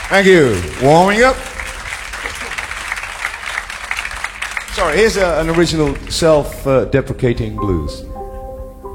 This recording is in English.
Thank you. Warming up. Sorry, here's an original self-deprecating blues.